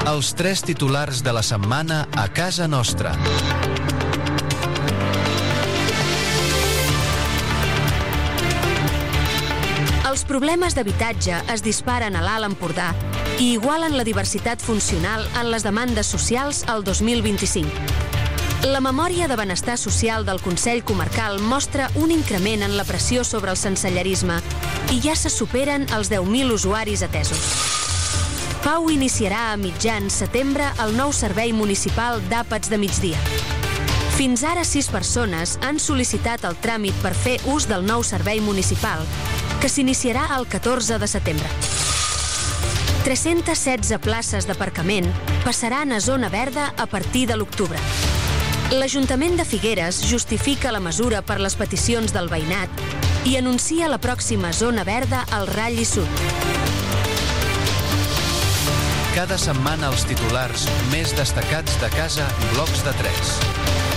Els 3 titulars de la setmana a casa nostra. Els problemes d'habitatge es disparen a l'Alt Empordà i igualen la diversitat funcional en les demandes socials al 2025. La memòria de benestar social del Consell Comarcal mostra un increment en la pressió sobre el sensellarisme i ja se superen els 10.000 usuaris atesos. Pau iniciarà a mitjans setembre el nou servei municipal d'àpats de migdia. Fins ara 6 persones han sol·licitat el tràmit per fer ús del nou servei municipal, que s'iniciarà el 14 de setembre. 316 places d'aparcament passaran a zona verda a partir de l'octubre. L'Ajuntament de Figueres justifica la mesura per les peticions del veïnat i anuncia la pròxima zona verda al Ralli Sud. Cada setmana els titulars més destacats de casa, blocs de 3.